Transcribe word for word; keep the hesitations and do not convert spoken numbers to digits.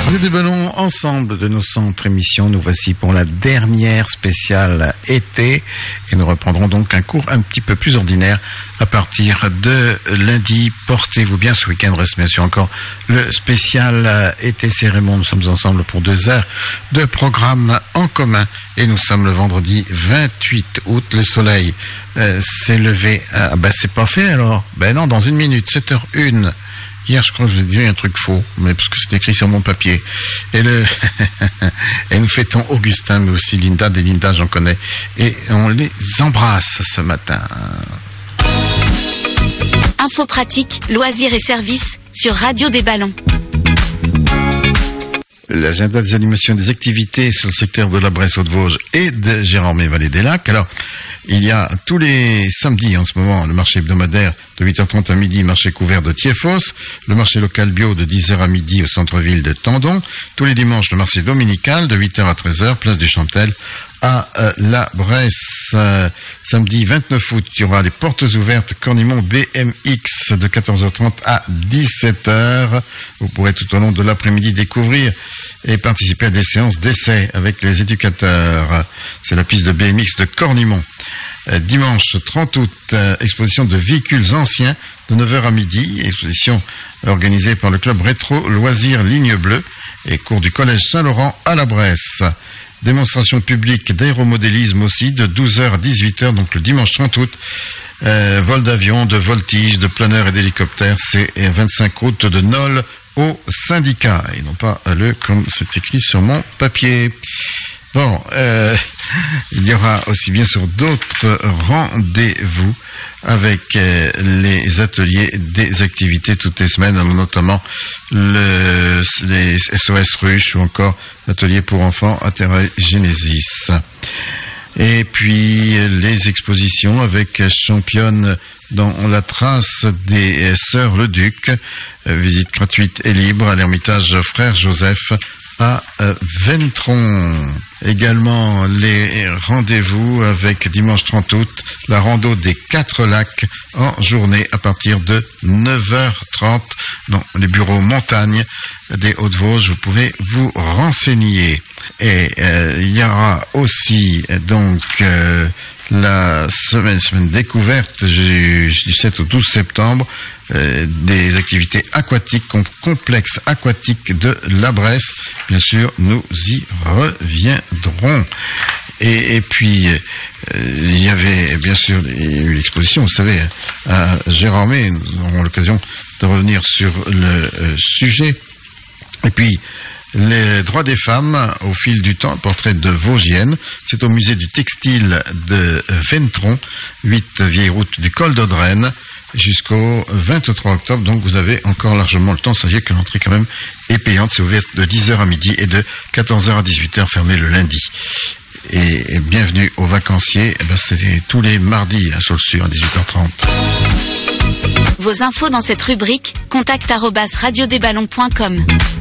Radio des Ballons, ensemble de nos centres émissions, nous voici pour la dernière spéciale été et nous reprendrons donc un cours un petit peu plus ordinaire à partir de lundi. Portez-vous bien, ce week-end reste bien sûr encore le spécial été Cérémon. Nous sommes ensemble pour deux heures de programme en commun et nous sommes le vendredi vingt-huit août. Le soleil euh, s'est levé, ah, ben c'est pas fait alors, ben non, dans une minute, sept heures une. Hier, je crois que j'ai dit un truc faux, mais parce que c'est écrit sur mon papier. Et le, et nous fêtons Augustin, mais aussi Linda. Des Linda, j'en connais. Et on les embrasse ce matin. Info pratique, loisirs et services sur Radio des Ballons. L'agenda des animations et des activités sur le secteur de la Bresse Haute-Vosges et de Gérardmer Vallée des Lacs. Alors, il y a tous les samedis en ce moment le marché hebdomadaire de huit heures trente à midi, marché couvert de Thiéphos, le marché local bio de dix heures à midi au centre-ville de Tendon, tous les dimanches le marché dominical de huit heures à treize heures, place du Chantel à euh, la Bresse. Euh, samedi vingt-neuf août, il y aura les portes ouvertes Cornimont B M X de quatorze heures trente à dix-sept heures. Vous pourrez tout au long de l'après-midi découvrir et participer à des séances d'essai avec les éducateurs. C'est la piste de B M X de Cornimont. Euh, dimanche trente août, euh, exposition de véhicules anciens de neuf heures à midi, exposition organisée par le club Rétro Loisirs Ligne Bleue et cours du collège Saint-Laurent à la Bresse. Démonstration publique d'aéromodélisme aussi de douze heures à dix-huit heures, donc le dimanche trente août. Euh, vol d'avion, de voltige, de planeur et d'hélicoptère, c'est vingt-cinq route de Nol au syndicat. Et non pas le, comme c'est écrit sur mon papier. Bon, euh, il y aura aussi bien sûr d'autres rendez-vous avec euh, les ateliers des activités toutes les semaines, notamment le, les S O S Ruche ou encore l'atelier pour enfants Athéragenesis. Et puis les expositions avec championne dans la trace des Sœurs Le Duc, visite gratuite et libre à l'Ermitage Frère Joseph à Ventron. Également les rendez-vous avec dimanche trente août, la rando des quatre lacs en journée à partir de neuf heures trente dans les bureaux montagne des Hauts-de-Vosges. Vous pouvez vous renseigner. Et euh, il y aura aussi donc euh, la semaine, semaine découverte du sept au douze septembre, euh, des activités aquatiques, complexes aquatiques de la Bresse. Bien sûr, nous y reviendrons. Et, et puis, euh, il y avait bien sûr eu l'exposition, vous savez, à Gérardmer. Nous aurons l'occasion de revenir sur le euh, sujet. Et puis, les droits des femmes au fil du temps, portrait de Vosgienne. C'est au musée du textile de Ventron, huit vieille route du col d'Audrenne, jusqu'au vingt-trois octobre. Donc vous avez encore largement le temps. Sachez que l'entrée quand même est payante. C'est ouvert de dix heures à midi et de quatorze heures à dix-huit heures, fermé le lundi. Et, et bienvenue aux vacanciers. Eh ben, c'est tous les mardis à Saulsure à dix-huit heures trente. Vos infos dans cette rubrique, contact arobase radio des ballons point com.